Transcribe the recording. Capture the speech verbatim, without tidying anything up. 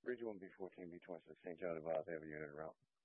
Bridge one B fourteen B twenty-six Saint John Duval Avenue unit route.